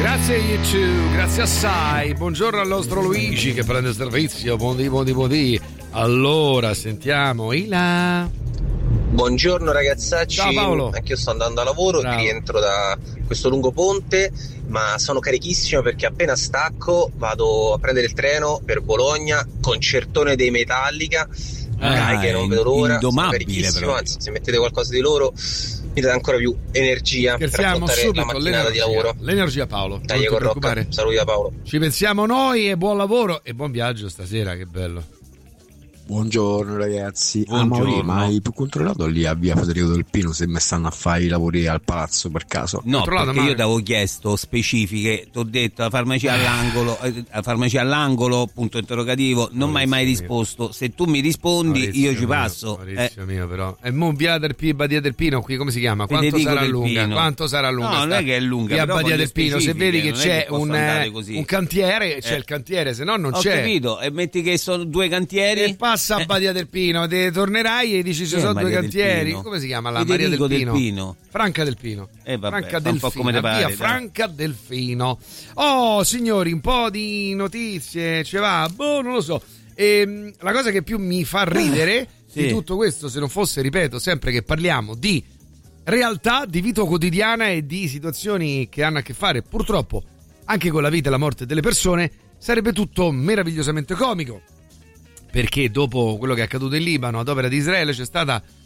Grazie a YouTube, grazie assai. Buongiorno al nostro Luigi che prende servizio. Buondì. Allora, sentiamo Ila. Buongiorno ragazzacci. Ciao Paolo. Anch'io sto andando a lavoro, rientro da questo lungo ponte, ma sono carichissimo perché appena stacco vado a prendere il treno per Bologna, concertone dei Metallica. Che non vedo l'ora, sono carichissimo, anzi se mettete qualcosa di loro mi dà ancora più energia per affrontare la mattinata di lavoro. L'energia Paolo. Dai con Rocca, saluti da Paolo. Ci pensiamo noi e buon lavoro e buon viaggio stasera, che bello. Buongiorno ragazzi. Buongiorno. Ma hai controllato lì a via Federico del Pino se mi stanno a fare i lavori al palazzo per caso? No, perché io ti avevo chiesto specifiche, ti ho detto la farmacia all'angolo, punto interrogativo, non mi hai mai risposto. Se tu mi rispondi Maurizio io ci passo. Maurizio mio però. E mo via Badia del Pino qui come si chiama? Quanto sarà lunga? Quanto sarà lunga? No, non è che è lunga, via però Badia del Pino, se vedi che c'è un cantiere, c'è il cantiere, se no non c'è. Ho capito, e metti che sono due cantieri e passa a Badia del Pino, te tornerai e dici ci sono due cantieri. Come si chiama la Maria del Pino? Franca del Pino. Franca Delfino, via Franca Delfino. Oh signori, un po' di notizie, ce va? Non lo so. La cosa che più mi fa ridere di tutto questo, se non fosse, ripeto, sempre che parliamo di realtà, di vita quotidiana e di situazioni che hanno a che fare purtroppo anche con la vita e la morte delle persone, sarebbe tutto meravigliosamente comico. Perché dopo quello che è accaduto in Libano ad opera di Israele c'è stata